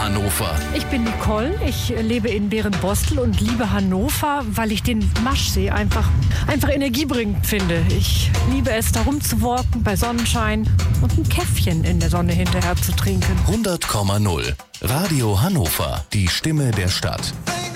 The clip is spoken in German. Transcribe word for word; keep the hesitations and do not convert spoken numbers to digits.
Hannover. Ich bin Nicole, ich lebe in Berenbostel und liebe Hannover, weil ich den Maschsee einfach, einfach energiebringend finde. Ich liebe es, da rumzuwalken bei Sonnenschein und ein Käffchen in der Sonne hinterher zu trinken. hundert Komma null. Radio Hannover, die Stimme der Stadt.